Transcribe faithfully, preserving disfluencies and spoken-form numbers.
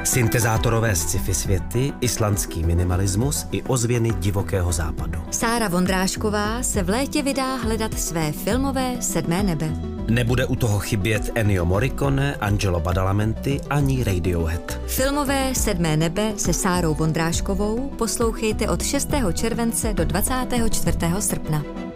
Syntezátorové sci-fi světy, islandský minimalismus i ozvěny divokého západu. Sára Vondrášková se v létě vydá hledat své filmové sedmé nebe. Nebude u toho chybět Ennio Morricone, Angelo Badalamenti ani Radiohead. Filmové sedmé nebe se Sárou Vondráškovou poslouchejte od šestého července do dvacátého čtvrtého srpna.